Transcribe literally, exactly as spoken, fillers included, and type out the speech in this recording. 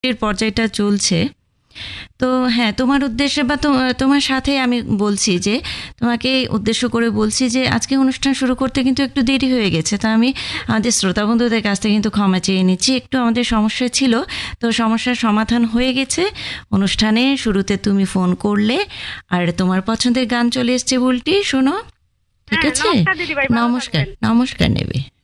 এর পর্যায়টা চলছে। তো হ্যাঁ, তোমার উদ্দেশ্যে বা তোমার সাথে আমি বলছি যে তোমাকে উদ্দেশ্য করে বলছি যে আজকে অনুষ্ঠান শুরু করতে কিন্তু একটু দেরি হয়ে গেছে। তো আমি আমাদের শ্রোতা বন্ধুদের কাছ থেকে কিন্তু ক্ষমা চেয়ে নিচ্ছি, একটু আমাদের সমস্যা ছিল, তো সমস্যার সমাধান হয়ে গেছে। অনুষ্ঠানে শুরুতে তুমি ফোন করলে আর তোমার পছন্দের গান চলে এসছে বুলটি, শোনো, ঠিক আছে? নমস্কার, নমস্কার নেবে।